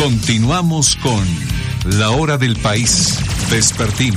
Continuamos con La Hora del País. Vespertino.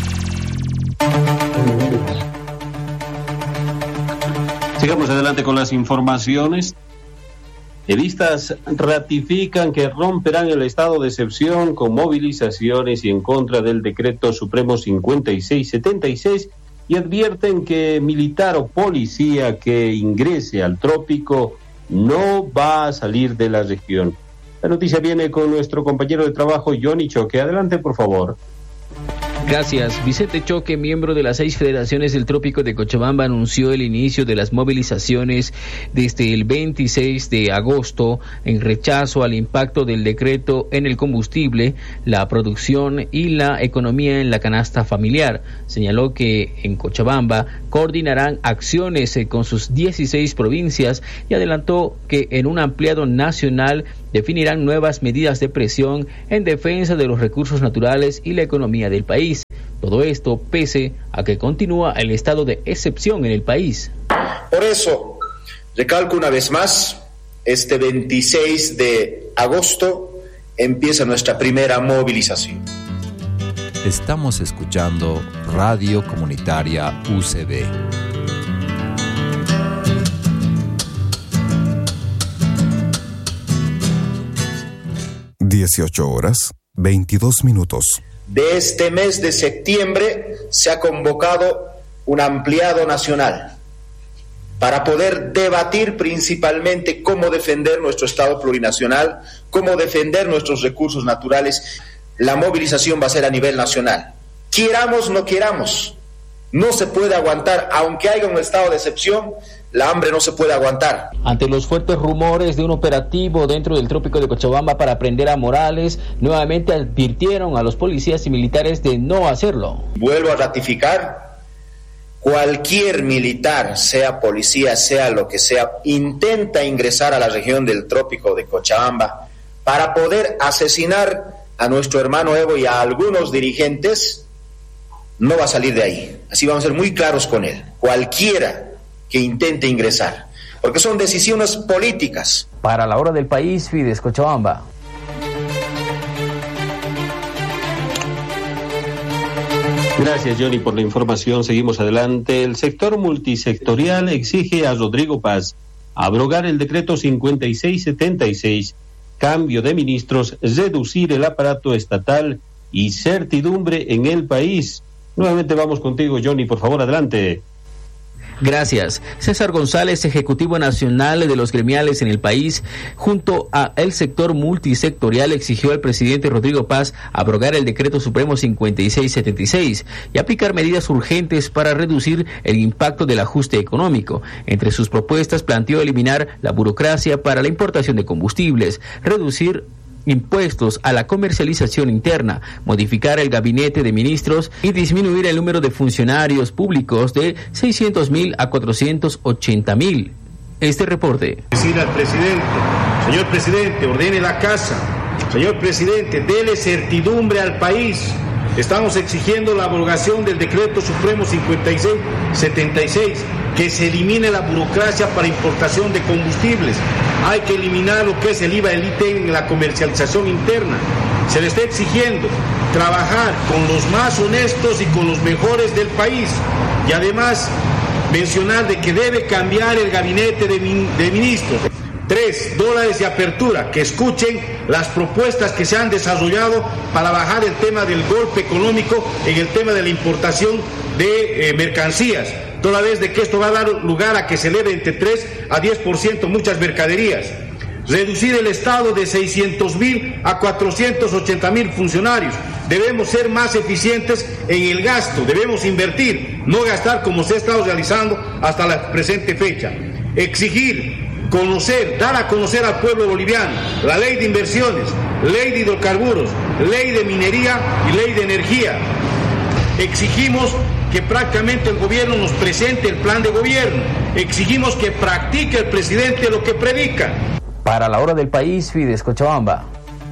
Sigamos adelante con las informaciones. Edistas ratifican que romperán el estado de excepción con movilizaciones y en contra del Decreto Supremo 5676 y advierten que militar o policía que ingrese al trópico no va a salir de la región. La noticia viene con nuestro compañero de trabajo, Johnny Choque. Adelante, por favor. Gracias. Vicente Choque, miembro de las 6 federaciones del Trópico de Cochabamba, anunció el inicio de las movilizaciones desde el 26 de agosto en rechazo al impacto del decreto en el combustible, la producción y la economía en la canasta familiar. Señaló que en Cochabamba coordinarán acciones con sus 16 provincias y adelantó que en un ampliado nacional definirán nuevas medidas de presión en defensa de los recursos naturales y la economía del país. Todo esto pese a que continúa el estado de excepción en el país. Por eso, recalco una vez más, este 26 de agosto empieza nuestra primera movilización. Estamos escuchando Radio Comunitaria UCB. (18:22). De este mes de septiembre se ha convocado un ampliado nacional para poder debatir principalmente cómo defender nuestro Estado plurinacional, cómo defender nuestros recursos naturales. La movilización va a ser a nivel nacional. Quieramos, no quieramos, no se puede aguantar, aunque haya un estado de excepción. La hambre no se puede aguantar. Ante los fuertes rumores de un operativo dentro del Trópico de Cochabamba para prender a Morales, nuevamente advirtieron a los policías y militares de no hacerlo. Vuelvo a ratificar, cualquier militar, sea policía, sea lo que sea, intenta ingresar a la región del Trópico de Cochabamba para poder asesinar a nuestro hermano Evo y a algunos dirigentes, no va a salir de ahí. Así vamos a ser muy claros con él. Cualquiera que intente ingresar, porque son decisiones políticas. Para La Hora del País, Fides Cochabamba. Gracias, Johnny, por la información. Seguimos adelante. El sector multisectorial exige a Rodrigo Paz abrogar el decreto 5676, cambio de ministros, reducir el aparato estatal y certidumbre en el país. Nuevamente vamos contigo, Johnny, por favor, adelante. Gracias. César González, Ejecutivo Nacional de los Gremiales en el país, junto a el sector multisectorial, exigió al presidente Rodrigo Paz abrogar el Decreto Supremo 5676 y aplicar medidas urgentes para reducir el impacto del ajuste económico. Entre sus propuestas planteó eliminar la burocracia para la importación de combustibles, reducir impuestos a la comercialización interna, modificar el gabinete de ministros y disminuir el número de funcionarios públicos de 600.000 a 480.000. Este reporte. Decir al presidente, señor presidente, ordene la casa. Señor presidente, dele certidumbre al país. Estamos exigiendo la abrogación del Decreto Supremo 5676, que se elimine la burocracia para importación de combustibles. Hay que eliminar lo que es el IVA, el ITEN en la comercialización interna. Se le está exigiendo trabajar con los más honestos y con los mejores del país. Y además mencionar de que debe cambiar el gabinete de ministros. $3 de apertura, que escuchen las propuestas que se han desarrollado para bajar el tema del golpe económico en el tema de la importación de mercancías, toda vez de que esto va a dar lugar a que se eleve entre 3 a 10% muchas mercaderías. Reducir el Estado de 600.000 a 480.000 funcionarios. Debemos ser más eficientes en el gasto, debemos invertir, no gastar como se ha estado realizando hasta la presente fecha. Exigir, conocer, dar a conocer al pueblo boliviano la ley de inversiones, ley de hidrocarburos, ley de minería y ley de energía. Exigimos que prácticamente el gobierno nos presente el plan de gobierno. Exigimos que practique el presidente lo que predica. Para La Hora del País, Fides Cochabamba.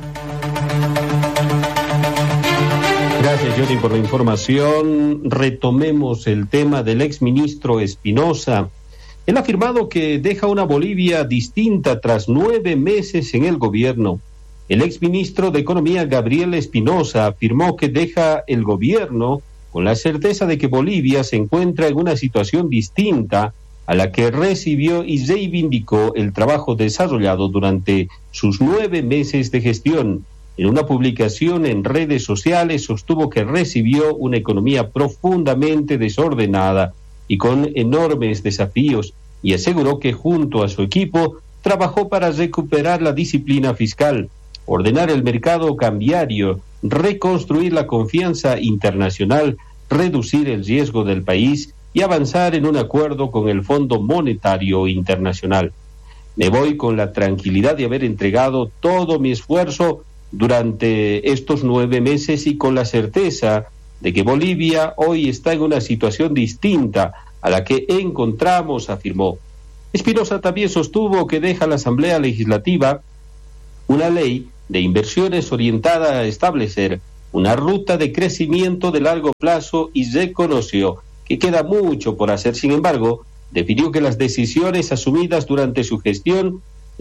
Gracias, Johnny, por la información. Retomemos el tema del exministro Espinosa. Él ha afirmado que deja una Bolivia distinta tras 9 meses en el gobierno. el exministro de Economía Gabriel Espinosa afirmó que deja el gobierno con la certeza de que Bolivia se encuentra en una situación distinta a la que recibió y reivindicó el trabajo desarrollado durante sus 9 meses de gestión. En una publicación en redes sociales sostuvo que recibió una economía profundamente desordenada y con enormes desafíos, y aseguró que junto a su equipo trabajó para recuperar la disciplina fiscal, ordenar el mercado cambiario, reconstruir la confianza internacional, reducir el riesgo del país y avanzar en un acuerdo con el Fondo Monetario Internacional. Me voy con la tranquilidad de haber entregado todo mi esfuerzo durante estos 9 meses y con la certeza de que Bolivia hoy está en una situación distinta a la que encontramos, afirmó. Espinosa también sostuvo que deja a la Asamblea Legislativa una ley de inversiones orientada a establecer una ruta de crecimiento de largo plazo y reconoció que queda mucho por hacer. Sin embargo, definió que las decisiones asumidas durante su gestión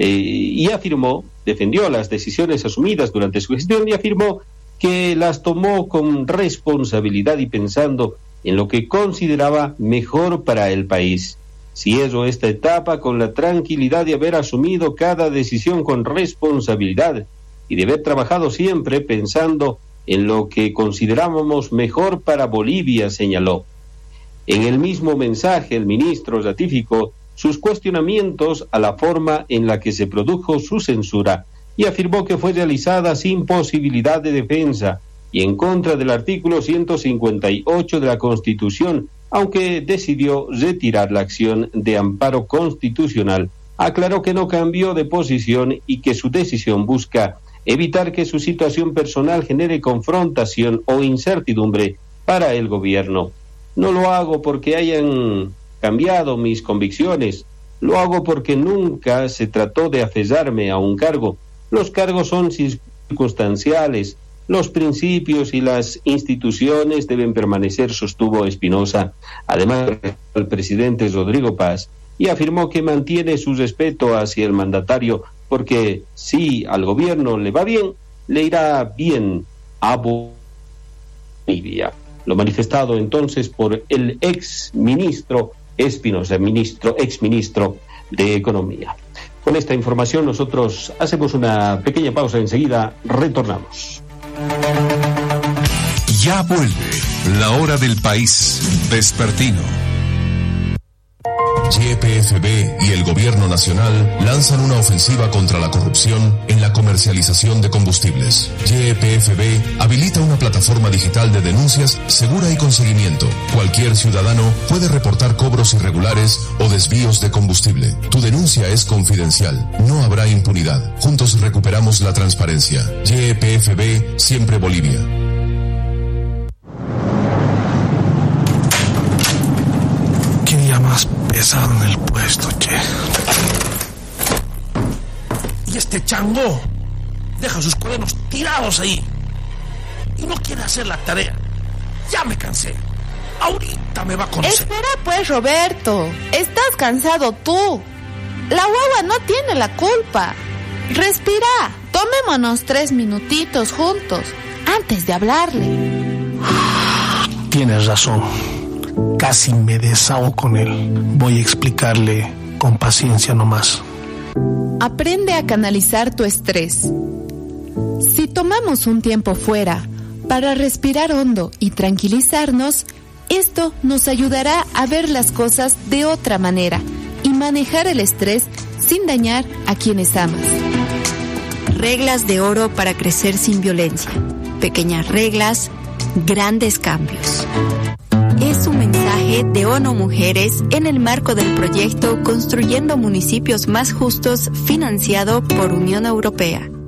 defendió las decisiones asumidas durante su gestión y afirmó que las tomó con responsabilidad y pensando en lo que consideraba mejor para el país. Cierro esta etapa con la tranquilidad de haber asumido cada decisión con responsabilidad y de haber trabajado siempre pensando en lo que considerábamos mejor para Bolivia, señaló. En el mismo mensaje, el ministro ratificó sus cuestionamientos a la forma en la que se produjo su censura y afirmó que fue realizada sin posibilidad de defensa y en contra del artículo 158 de la Constitución, aunque decidió retirar la acción de amparo constitucional. Aclaró que no cambió de posición y que su decisión busca evitar que su situación personal genere confrontación o incertidumbre para el gobierno. No lo hago porque hayan cambiado mis convicciones, lo hago porque nunca se trató de aferrarme a un cargo. Los cargos son circunstanciales, los principios y las instituciones deben permanecer, sostuvo Espinosa. Además, el presidente Rodrigo Paz y afirmó que mantiene su respeto hacia el mandatario porque si al gobierno le va bien, le irá bien a Bolivia. Lo manifestado entonces por el exministro Espinosa, exministro de Economía. Con esta información nosotros hacemos una pequeña pausa, enseguida retornamos. Ya vuelve la hora del país vespertino. YPFB y el Gobierno Nacional lanzan una ofensiva contra la corrupción en la comercialización de combustibles. YPFB habilita una plataforma digital de denuncias segura y con seguimiento. Cualquier ciudadano puede reportar cobros irregulares o desvíos de combustible. Tu denuncia es confidencial. No habrá impunidad. Juntos recuperamos la transparencia. YPFB, siempre Bolivia. Más pesado en el puesto, che. Y este chango deja sus cuadernos tirados ahí y no quiere hacer la tarea. Ya me cansé. Ahorita me va a conocer. Espera pues, Roberto. Estás cansado tú. La guagua no tiene la culpa. Respira. Tomémonos 3 minutitos juntos antes de hablarle. Tienes razón. Casi me desahogo con él. Voy a explicarle con paciencia nomás. Aprende a canalizar tu estrés. Si tomamos un tiempo fuera para respirar hondo y tranquilizarnos, esto nos ayudará a ver las cosas de otra manera y manejar el estrés sin dañar a quienes amas. Reglas de oro para crecer sin violencia. Pequeñas reglas, grandes cambios. Es un mensaje de ONU Mujeres en el marco del proyecto Construyendo Municipios Más Justos, financiado por Unión Europea.